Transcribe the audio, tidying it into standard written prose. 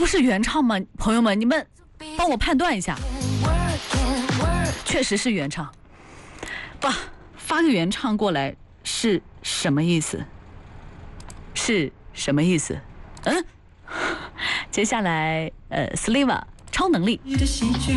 是原唱吗？朋友们，你们帮我判断一下。确实是原唱。发个原唱过来是什么意思？是什么意思？接下来Sliva 超能力。